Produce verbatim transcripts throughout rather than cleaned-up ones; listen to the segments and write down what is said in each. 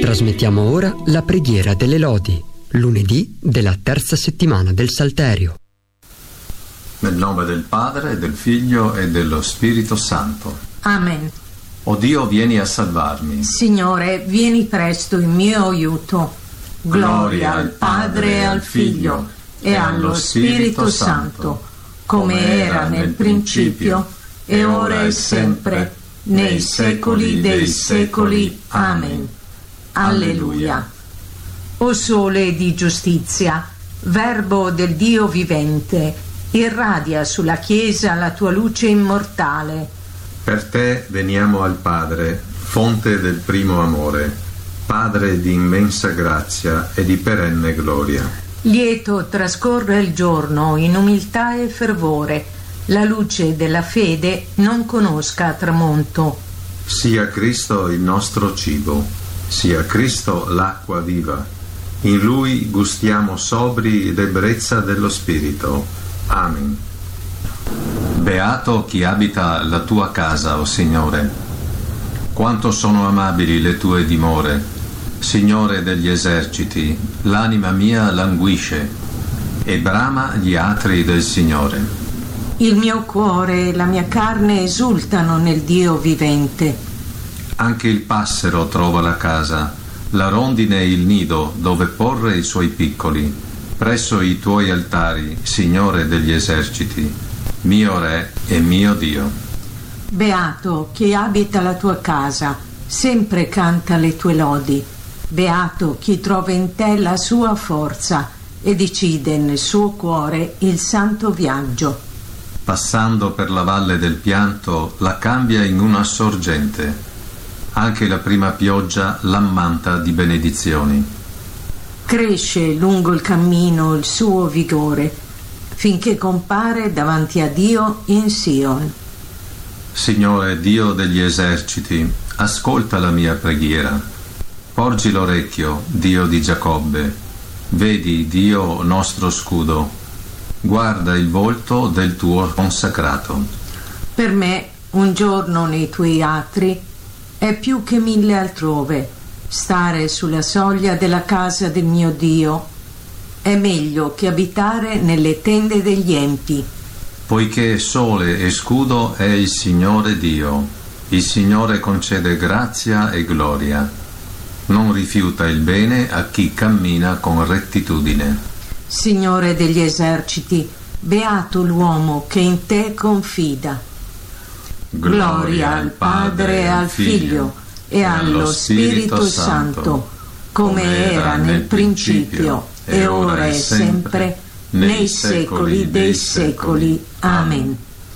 Trasmettiamo ora la preghiera delle lodi, lunedì della terza settimana del Salterio. Nel nome del Padre, del Figlio e dello Spirito Santo. Amen. O Dio, vieni a salvarmi. Signore, vieni presto in mio aiuto. Gloria al Padre e al Figlio e allo Spirito Santo, come era nel principio, e ora e sempre, nei secoli dei secoli. Amen. Alleluia. O Sole di giustizia, Verbo del Dio vivente, irradia sulla Chiesa la tua luce immortale. Per te veniamo al Padre, fonte del primo amore, Padre di immensa grazia e di perenne gloria. Lieto trascorre il giorno in umiltà e fervore, la luce della fede non conosca tramonto. Sia Cristo il nostro cibo, sia Cristo l'acqua viva. In Lui gustiamo sobri d'ebbrezza dello Spirito. Amen. Beato chi abita la tua casa, o Signore. Quanto sono amabili le tue dimore, Signore degli eserciti. L'anima mia languisce e brama gli atri del Signore. Il mio cuore e la mia carne esultano nel Dio vivente. Anche il passero trova la casa, la rondine il nido dove porre i suoi piccoli, presso i tuoi altari, Signore degli eserciti, mio Re e mio Dio. Beato chi abita la tua casa, sempre canta le tue lodi. Beato chi trova in te la sua forza e decide nel suo cuore il santo viaggio. Passando per la valle del pianto, la cambia in una sorgente. Anche la prima pioggia l'ammanta di benedizioni. Cresce lungo il cammino il suo vigore, finché compare davanti a Dio in Sion. Signore Dio degli eserciti, ascolta la mia preghiera. Porgi l'orecchio, Dio di Giacobbe. Vedi, Dio nostro scudo. Guarda il volto del tuo consacrato. Per me un giorno nei tuoi atri è più che mille altrove. Stare sulla soglia della casa del mio Dio è meglio che abitare nelle tende degli empi. Poiché sole e scudo è il Signore Dio, il Signore concede grazia e gloria. Non rifiuta il bene a chi cammina con rettitudine. Signore degli eserciti, beato l'uomo che in te confida. Gloria al Padre e al Figlio e allo Spirito Santo, come era nel principio e ora e sempre, nei secoli dei secoli. Amen.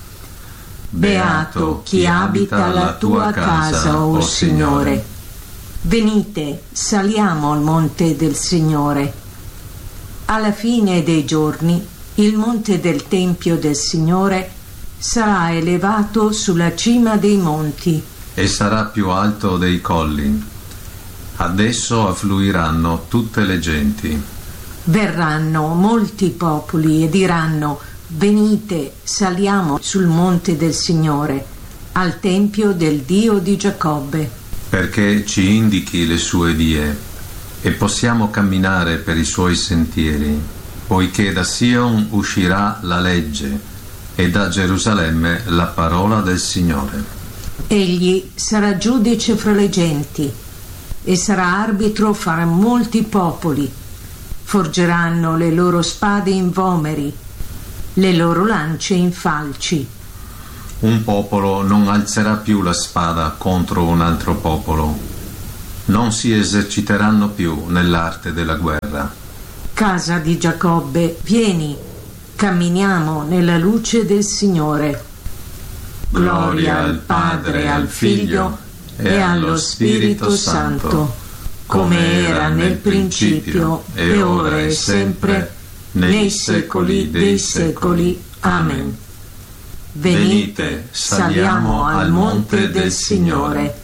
Beato chi abita la tua casa, o Signore. Venite, saliamo al monte del Signore. Alla fine dei giorni, il monte del Tempio del Signore sarà elevato sulla cima dei monti e sarà più alto dei colli. Adesso affluiranno tutte le genti. Verranno molti popoli e diranno: venite, saliamo sul monte del Signore, al Tempio del Dio di Giacobbe. Perché ci indichi le sue vie e possiamo camminare per i suoi sentieri, poiché da Sion uscirà la legge e da Gerusalemme la parola del Signore. Egli sarà giudice fra le genti e sarà arbitro fra molti popoli. Forgeranno le loro spade in vomeri, le loro lance in falci. Un popolo non alzerà più la spada contro un altro popolo. Non si eserciteranno più nell'arte della guerra. Casa di Giacobbe, vieni, camminiamo nella luce del Signore. Gloria al Padre e al Figlio e allo Spirito Santo, come era nel principio e ora e sempre, nei secoli dei secoli. Amen. Venite, saliamo al monte del Signore.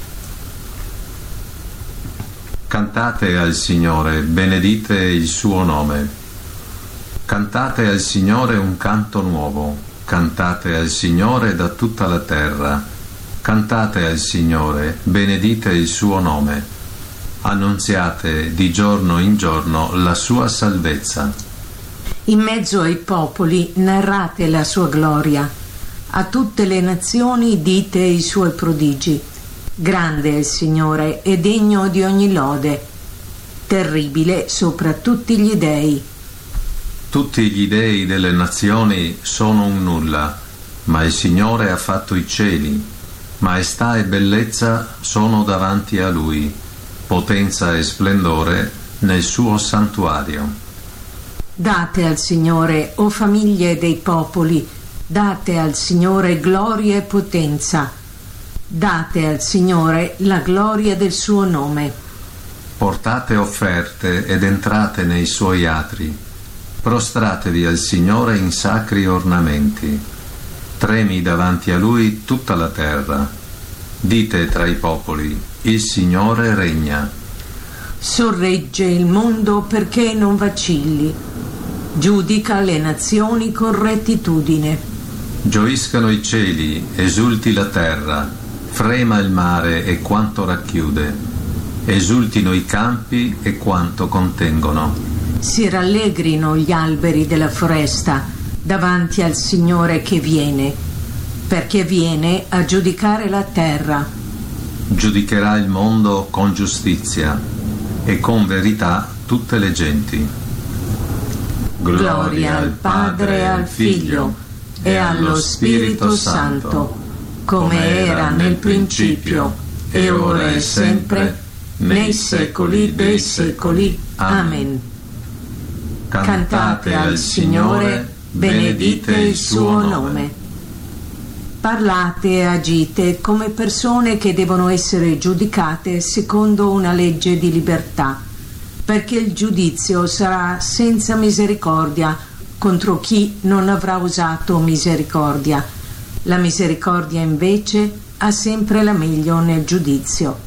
Cantate al Signore, benedite il suo nome. Cantate al Signore un canto nuovo, cantate al Signore da tutta la terra, cantate al Signore, benedite il suo nome. Annunziate di giorno in giorno la sua salvezza. In mezzo ai popoli narrate la sua gloria. A tutte le nazioni dite i suoi prodigi. Grande è il Signore e degno di ogni lode. Terribile sopra tutti gli dei. Tutti gli dei delle nazioni sono un nulla, ma il Signore ha fatto i cieli. Maestà e bellezza sono davanti a Lui, potenza e splendore nel suo santuario. Date al Signore, o famiglie dei popoli, date al Signore gloria e potenza. Date al Signore la gloria del suo nome. Portate offerte ed entrate nei suoi atri. Prostratevi al Signore in sacri ornamenti. Tremi davanti a Lui tutta la terra. Dite tra i popoli, il Signore regna. Sorregge il mondo perché non vacilli. Giudica le nazioni con rettitudine. Gioiscano i cieli, esulti la terra, frema il mare e quanto racchiude. Esultino i campi e quanto contengono. Si rallegrino gli alberi della foresta davanti al Signore che viene, perché viene a giudicare la terra. Giudicherà il mondo con giustizia e con verità tutte le genti. Gloria al Padre e al Figlio e allo Spirito Santo, come era nel principio, e ora e sempre, nei secoli dei secoli. Amen. Cantate al Signore, benedite il suo nome. Parlate e agite come persone che devono essere giudicate secondo una legge di libertà, perché il giudizio sarà senza misericordia contro chi non avrà usato misericordia. La misericordia invece ha sempre la meglio nel giudizio.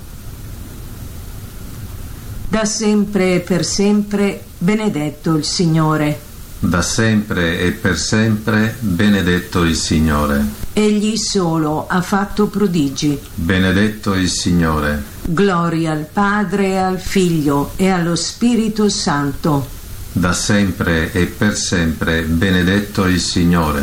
Da sempre e per sempre benedetto il Signore. Da sempre e per sempre benedetto il Signore. Egli solo ha fatto prodigi. Benedetto il Signore. Gloria al Padre e al Figlio e allo Spirito Santo. Da sempre e per sempre benedetto il Signore.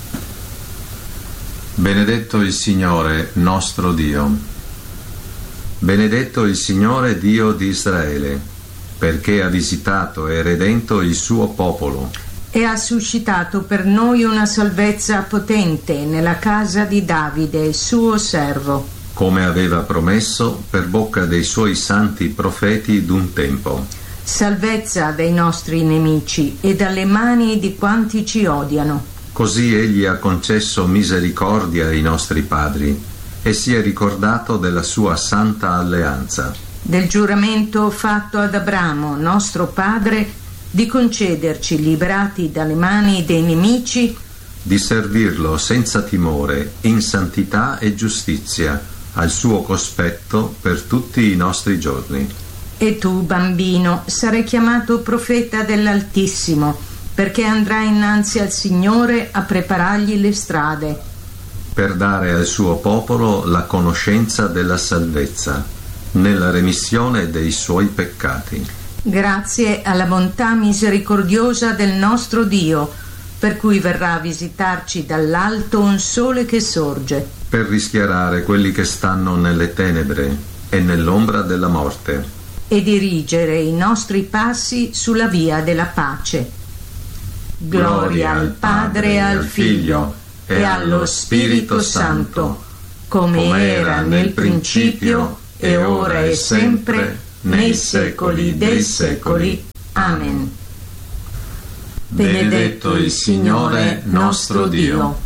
Benedetto il Signore nostro Dio. Benedetto il Signore Dio di Israele, perché ha visitato e redento il suo popolo. E ha suscitato per noi una salvezza potente nella casa di Davide, suo servo. Come aveva promesso per bocca dei suoi santi profeti d'un tempo. Salvezza dai nostri nemici e dalle mani di quanti ci odiano. Così egli ha concesso misericordia ai nostri padri e si è ricordato della sua santa alleanza. Del giuramento fatto ad Abramo, nostro padre, di concederci, liberati dalle mani dei nemici, di servirlo senza timore, in santità e giustizia, al suo cospetto per tutti i nostri giorni. E tu, bambino, sarai chiamato profeta dell'Altissimo, perché andrai innanzi al Signore a preparargli le strade, per dare al suo popolo la conoscenza della salvezza, nella remissione dei suoi peccati. Grazie alla bontà misericordiosa del nostro Dio, per cui verrà a visitarci dall'alto un sole che sorge, per rischiarare quelli che stanno nelle tenebre e nell'ombra della morte, e dirigere i nostri passi sulla via della pace. Gloria al Padre e al Figlio e allo Spirito Santo, come era nel principio e ora e sempre, nei secoli dei secoli. Amen. Benedetto il Signore nostro Dio.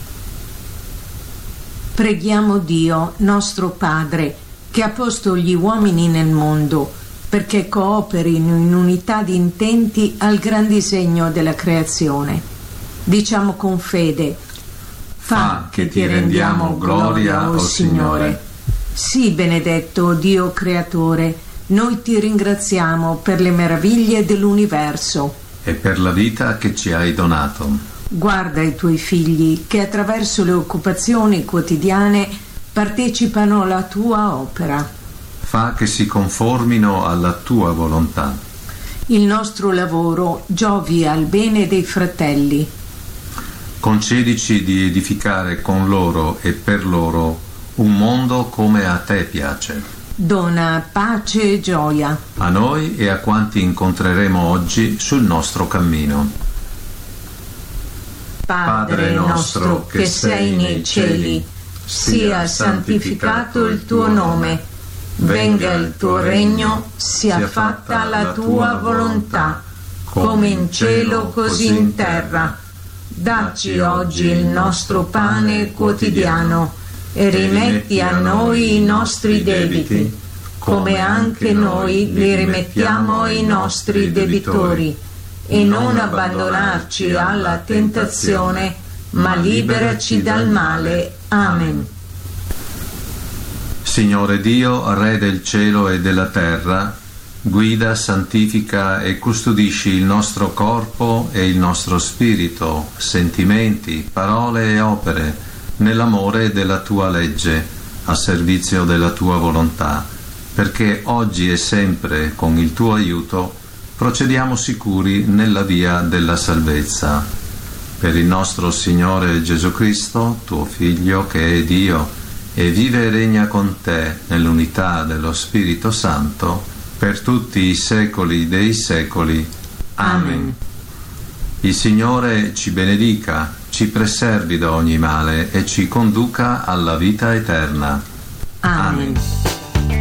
Preghiamo Dio, nostro Padre, che ha posto gli uomini nel mondo, perché cooperino in unità di intenti al gran disegno della creazione. Diciamo con fede: fa che ti rendiamo gloria, o Signore. Sì, benedetto Dio creatore, noi ti ringraziamo per le meraviglie dell'universo e per la vita che ci hai donato. Guarda i tuoi figli che attraverso le occupazioni quotidiane partecipano alla tua opera. fa che si conformino alla tua volontà. Il nostro lavoro giovi al bene dei fratelli. Concedici di edificare con loro e per loro un mondo come a te piace. Dona pace e gioia A noi e a quanti incontreremo oggi sul nostro cammino. Padre nostro che sei nei cieli, sia santificato il tuo nome, venga il tuo regno, sia fatta la tua volontà, come in cielo così in terra. Dacci oggi il nostro pane quotidiano e rimetti a noi i nostri debiti, come anche noi li rimettiamo ai nostri debitori, e non abbandonarci alla tentazione, ma liberaci dal male. Amen. Signore Dio, Re del cielo e della terra, guida, santifica e custodisci il nostro corpo e il nostro spirito, sentimenti, parole e opere, nell'amore della tua legge, a servizio della tua volontà, perché oggi e sempre, con il tuo aiuto, procediamo sicuri nella via della salvezza. Per il nostro Signore Gesù Cristo, tuo Figlio, che è Dio, e vive e regna con te nell'unità dello Spirito Santo, per tutti i secoli dei secoli. Amen. Il Signore ci benedica, ci preservi da ogni male e ci conduca alla vita eterna. Amen. Amen.